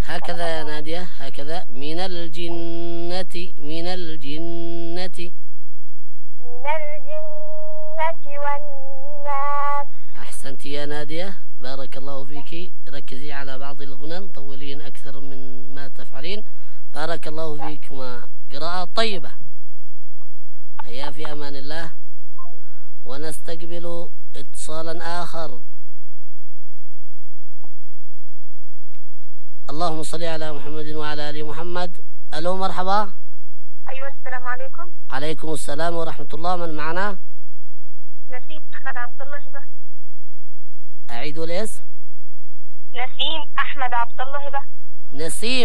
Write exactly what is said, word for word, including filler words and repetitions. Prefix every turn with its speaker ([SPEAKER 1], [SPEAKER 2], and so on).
[SPEAKER 1] هكذا يا نادية، هكذا. من الجنة، من الجنة.
[SPEAKER 2] من الجنة والناس.
[SPEAKER 1] أحسنت يا نادية، بارك الله فيك. ركزي على بعض الغنن، طولين أكثر من ما تفعلين. بارك الله فيكما، قراءة طيبة. هيا في أمان الله، ونستقبل اتصالا آخر. اللهم صل على محمد وعلى آل محمد. ألو، مرحبا.
[SPEAKER 2] أيوة، السلام عليكم.
[SPEAKER 1] عليكم السلام ورحمة الله. من معنا؟
[SPEAKER 2] نسيم أحمد عبد الله هبة.
[SPEAKER 1] أعيدوا الاسم.
[SPEAKER 2] نسيم أحمد عبد الله هبة.
[SPEAKER 1] نسيم